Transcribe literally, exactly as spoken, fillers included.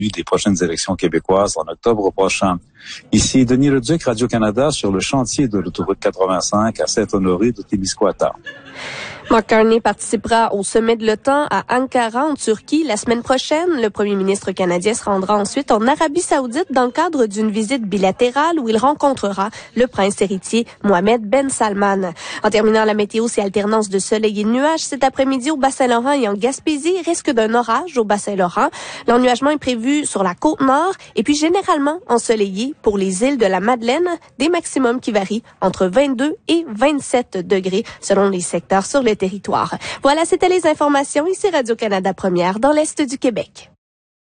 des prochaines élections québécoises en octobre prochain. Ici Denis Leduc, Radio-Canada, sur le chantier de l'autoroute quatre-vingt-cinq à Saint-Honoré de Témiscouata. Mark Carney participera au sommet de l'OTAN à Ankara, en Turquie, la semaine prochaine. Le premier ministre canadien se rendra ensuite en Arabie saoudite dans le cadre d'une visite bilatérale où il rencontrera le prince héritier Mohamed Ben Salman. En terminant la météo, c'est alternance de soleil et de nuages cet après-midi au Bas-Saint-Laurent et en Gaspésie. Risque d'un orage au Bas-Saint-Laurent. L'ennuagement est prévu sur la Côte-Nord et puis généralement ensoleillé pour les îles de la Madeleine. Des maximums qui varient entre vingt-deux et vingt-sept degrés selon les secteurs sur le territoire. Voilà, c'était les informations. Ici Radio-Canada Première dans l'Est du Québec.